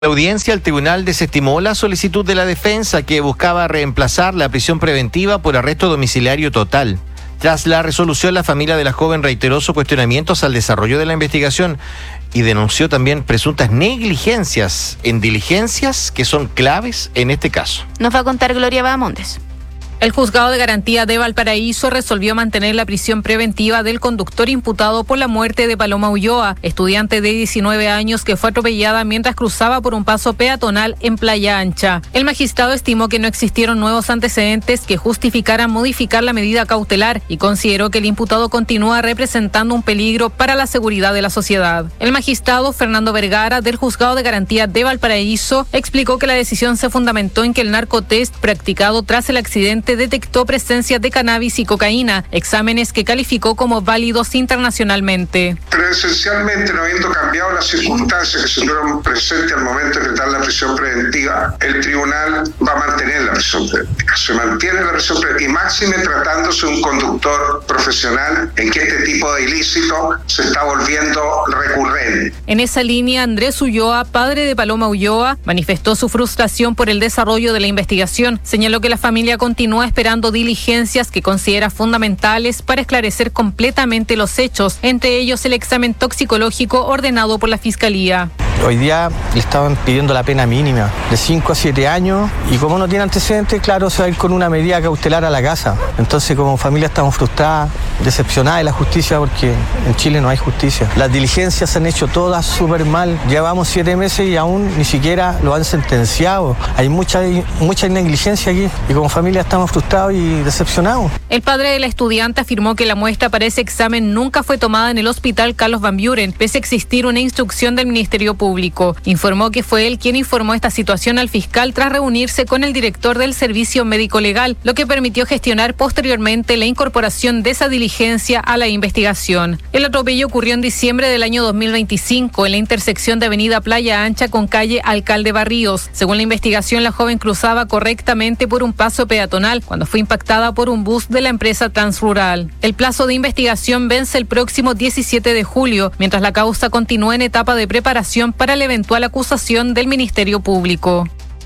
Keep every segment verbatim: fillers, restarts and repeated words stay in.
La audiencia, el tribunal desestimó la solicitud de la defensa que buscaba reemplazar la prisión preventiva por arresto domiciliario total. Tras la resolución, la familia de la joven reiteró sus cuestionamientos al desarrollo de la investigación y denunció también presuntas negligencias en diligencias que son claves en este caso. Nos va a contar Gloria Bahamondes. El Juzgado de Garantía de Valparaíso resolvió mantener la prisión preventiva del conductor imputado por la muerte de Paloma Ulloa, estudiante de diecinueve años que fue atropellada mientras cruzaba por un paso peatonal en Playa Ancha. El magistrado estimó que no existieron nuevos antecedentes que justificaran modificar la medida cautelar y consideró que el imputado continúa representando un peligro para la seguridad de la sociedad. El magistrado Fernando Vergara del Juzgado de Garantía de Valparaíso explicó que la decisión se fundamentó en que el narcotest practicado tras el accidente detectó presencia de cannabis y cocaína, exámenes que calificó como válidos internacionalmente. Pero esencialmente, no habiendo cambiado las circunstancias que se tuvieron presentes al momento de decretar la prisión preventiva, el tribunal va a mantener la prisión preventiva. Se mantiene la prisión preventiva y máxime tratándose de un conductor profesional en que este tipo de ilícito se está volviendo recurrente. En esa línea, Andrés Ulloa, padre de Paloma Ulloa, manifestó su frustración por el desarrollo de la investigación. Señaló que la familia continúa esperando diligencias que considera fundamentales para esclarecer completamente los hechos, entre ellos el examen toxicológico ordenado por la Fiscalía. Hoy día le estaban pidiendo la pena mínima, de cinco a siete años, y como no tiene antecedentes, claro, se va a ir con una medida cautelar a la casa. Entonces, como familia estamos frustradas, decepcionadas de la justicia, porque en Chile no hay justicia. Las diligencias se han hecho todas súper mal. Llevamos siete meses y aún ni siquiera lo han sentenciado. Hay mucha, mucha negligencia aquí, y como familia estamos frustrados y decepcionados. El padre de la estudiante afirmó que la muestra para ese examen nunca fue tomada en el hospital Carlos Van Buren, pese a existir una instrucción del Ministerio Público. Informó que fue él quien informó esta situación al fiscal tras reunirse con el director del Servicio Médico Legal, lo que permitió gestionar posteriormente la incorporación de esa diligencia a la investigación. El atropello ocurrió en diciembre del año dos mil veinticinco en la intersección de Avenida Playa Ancha con calle Alcalde Barríos. Según la investigación, la joven cruzaba correctamente por un paso peatonal cuando fue impactada por un bus de la empresa Transrural. El plazo de investigación vence el próximo diecisiete de julio, mientras la causa continúa en etapa de preparación para la eventual acusación del Ministerio Público.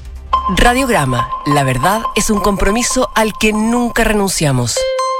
Radiograma, la verdad es un compromiso al que nunca renunciamos.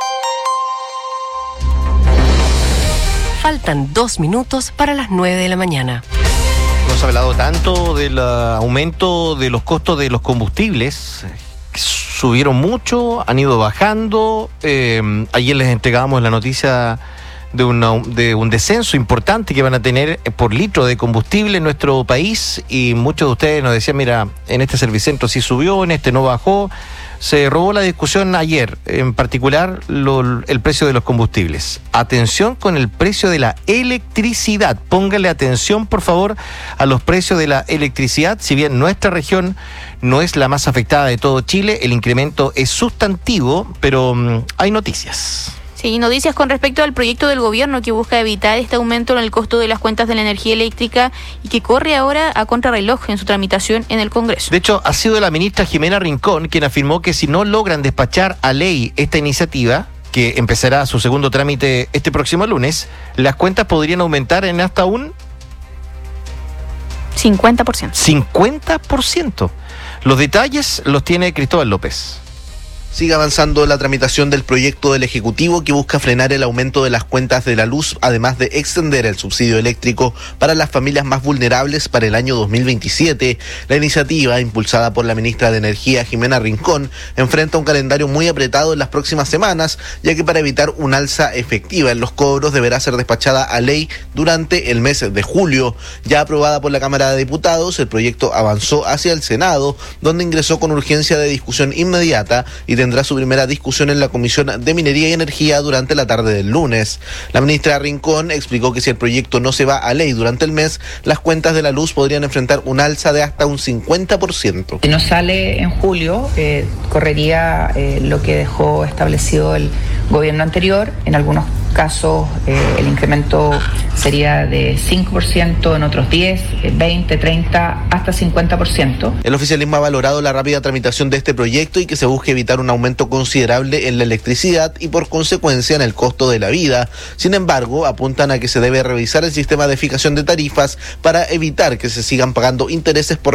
Faltan dos minutos para las nueve de la mañana. Hemos hablado tanto del aumento de los costos de los combustibles, que subieron mucho, han ido bajando. Eh, ayer les entregábamos la noticia de, una, de un descenso importante que van a tener por litro de combustible en nuestro país, y muchos de ustedes nos decían, mira, en este servicentro sí subió, en este no bajó. Se robó la discusión ayer, en particular lo, el precio de los combustibles. Atención con el precio de la electricidad. Póngale atención, por favor, a los precios de la electricidad. Si bien nuestra región no es la más afectada de todo Chile, el incremento es sustantivo, pero um, hay noticias. Sí, noticias con respecto al proyecto del gobierno que busca evitar este aumento en el costo de las cuentas de la energía eléctrica y que corre ahora a contrarreloj en su tramitación en el Congreso. De hecho, ha sido la ministra Jimena Rincón quien afirmó que si no logran despachar a ley esta iniciativa, que empezará su segundo trámite este próximo lunes, las cuentas podrían aumentar en hasta un cincuenta por ciento. cincuenta por ciento. Los detalles los tiene Cristóbal López. Sigue avanzando la tramitación del proyecto del Ejecutivo que busca frenar el aumento de las cuentas de la luz, además de extender el subsidio eléctrico para las familias más vulnerables para el año dos mil veintisiete. La iniciativa, impulsada por la ministra de Energía, Jimena Rincón, enfrenta un calendario muy apretado en las próximas semanas, ya que para evitar un alza efectiva en los cobros deberá ser despachada a ley durante el mes de julio. Ya aprobada por la Cámara de Diputados, el proyecto avanzó hacia el Senado, donde ingresó con urgencia de discusión inmediata y tendrá su primera discusión en la Comisión de Minería y Energía durante la tarde del lunes. La ministra Rincón explicó que si el proyecto no se va a ley durante el mes, las cuentas de la luz podrían enfrentar un alza de hasta un cincuenta por ciento. Si no sale en julio, eh, correría eh, lo que dejó establecido el gobierno anterior. En algunos casos eh, el incremento sería de cinco por ciento, en otros diez, veinte, treinta, hasta cincuenta por ciento. El oficialismo ha valorado la rápida tramitación de este proyecto y que se busque evitar un aumento considerable en la electricidad y por consecuencia en el costo de la vida. Sin embargo, apuntan a que se debe revisar el sistema de fijación de tarifas para evitar que se sigan pagando intereses por